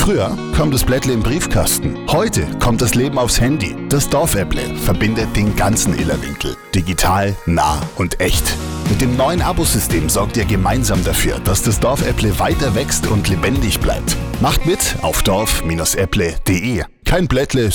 Früher kam das Blättle im Briefkasten. Heute kommt das Leben aufs Handy. Das Dorfäpple verbindet den ganzen Illerwinkel. Digital, nah und echt. Mit dem neuen Abosystem sorgt ihr gemeinsam dafür, dass das Dorfäpple weiter wächst und lebendig bleibt. Macht mit auf dorf-äpple.de. Kein Blättle,